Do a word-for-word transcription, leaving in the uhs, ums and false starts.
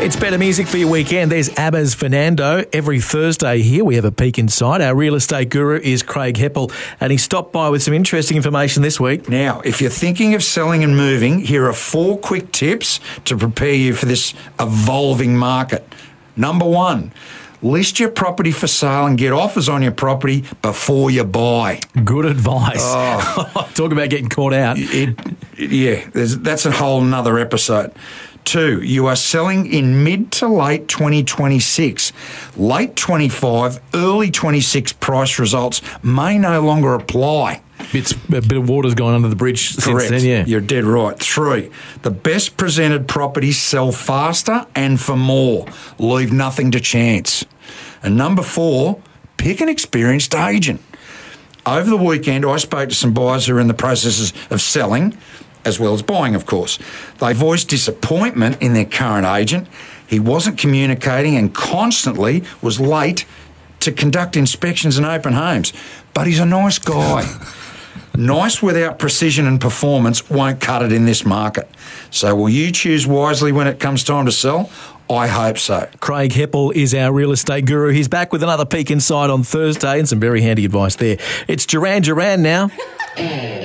It's better music for your weekend. There's ABBA's Fernando. Every Thursday here we have a peek inside. Our real estate guru is Craig Heppel, and he stopped by with some interesting information this week. Now, if you're thinking of selling and moving, here are four quick tips to prepare you for this evolving market. Number one, list your property for sale and get offers on your property before you buy. Good advice. Oh. Talk about getting caught out. It, it, yeah, there's, that's a whole nother episode. Two, you are selling in mid to late twenty twenty-six. Late twenty-five, early twenty-six price results may no longer apply. Bits, a bit of water's gone under the bridge Correct. since then, yeah. You're dead right. Three, the best presented properties sell faster and for more. Leave nothing to chance. And number four, pick an experienced agent. Over the weekend, I spoke to some buyers who are in the processes of selling, as well as buying, of course. They voiced disappointment in their current agent. He wasn't communicating and constantly was late to conduct inspections and open homes. But he's a nice guy. Nice without precision and performance won't cut it in this market. So will you choose wisely when it comes time to sell? I hope so. Craig Heppel is our real estate guru. He's back with another peek inside on Thursday and some very handy advice there. It's Duran Duran now.